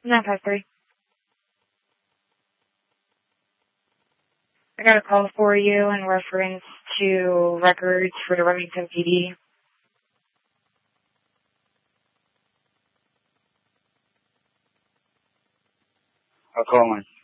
953. I got a call for you in reference to records for the Remington PD. I'll call in.